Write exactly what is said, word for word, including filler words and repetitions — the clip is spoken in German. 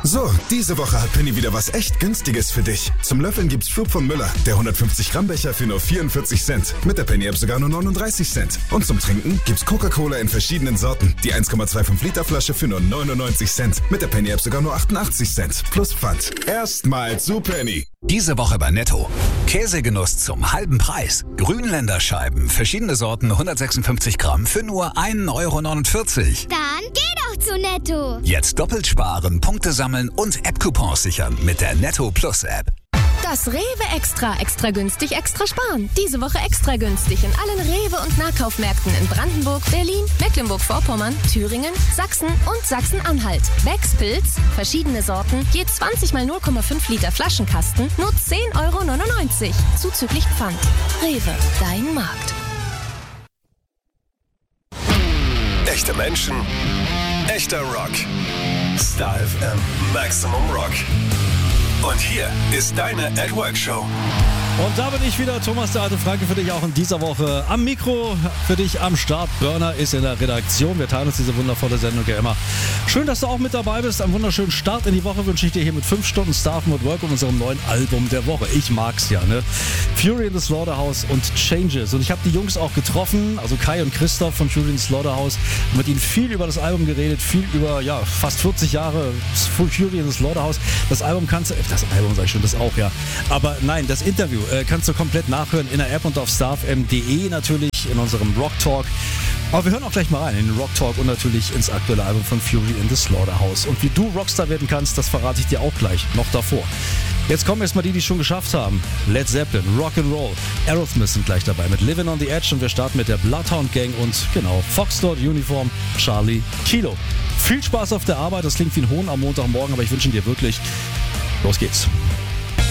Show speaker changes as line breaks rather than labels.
So, diese Woche hat Penny wieder was echt Günstiges für dich. Zum Löffeln gibt's Flug von Müller, der hundertfünfzig Gramm Becher für nur vierundvierzig Cent. Mit der Penny-App sogar nur neununddreißig Cent. Und zum Trinken gibt's Coca-Cola in verschiedenen Sorten. Die eins Komma fünfundzwanzig Liter Flasche für nur neunundneunzig Cent. Mit der Penny-App sogar nur achtundachtzig Cent. Plus Pfand. Erstmal zu Penny.
Diese Woche bei Netto. Käsegenuss zum halben Preis. Grünländer Scheiben, verschiedene Sorten, hundertsechsundfünfzig Gramm für nur ein Euro neunundvierzig.
Dann geh doch zu Netto.
Jetzt doppelt sparen, Punkte sammeln und App-Coupons sichern mit der Netto Plus App.
Das Rewe Extra, extra günstig, extra sparen. Diese Woche extra günstig in allen Rewe- und Nahkaufmärkten in Brandenburg, Berlin, Mecklenburg-Vorpommern, Thüringen, Sachsen und Sachsen-Anhalt. Becks Pilz, verschiedene Sorten, je zwanzig mal null Komma fünf Liter Flaschenkasten, nur zehn Euro neunundneunzig. Zuzüglich Pfand. Rewe, dein Markt.
Echte Menschen, echter Rock. Star F M Maximum Rock. Und hier ist deine At Work Show.
Und da bin ich wieder, Thomas der Alte Franke, für dich auch in dieser Woche am Mikro, für dich am Start. Burner ist in der Redaktion. Wir teilen uns diese wundervolle Sendung ja immer. Schön, dass du auch mit dabei bist. Einen wunderschönen Start in die Woche wünsche ich dir hier mit fünf Stunden Star F M at Work und unserem neuen Album der Woche. Ich mag's ja, ne? Fury in the Slaughterhouse und Changes. Und ich habe die Jungs auch getroffen, also Kai und Christoph von Fury in the Slaughterhouse, mit ihnen viel über das Album geredet, viel über, ja, fast vierzig Jahre Fury in the Slaughterhouse. Das Album kannst du, das Album sag ich schon, das auch, ja. Aber nein, das Interview äh, kannst du komplett nachhören in der App und auf starfm punkt de natürlich, in unserem Rock Talk. Aber wir hören auch gleich mal rein in den Rock Talk und natürlich ins aktuelle Album von Fury in the Slaughterhouse. Und wie du Rockstar werden kannst, das verrate ich dir auch gleich, noch davor. Jetzt kommen erstmal die, die es schon geschafft haben. Led Zeppelin, Rock'n'Roll, Aerosmith sind gleich dabei mit Living on the Edge und wir starten mit der Bloodhound Gang und genau, Foxtrot, Uniform, Charlie, Kilo. Viel Spaß auf der Arbeit, das klingt wie ein Hohn am Montagmorgen, aber ich wünsche dir wirklich, los geht's.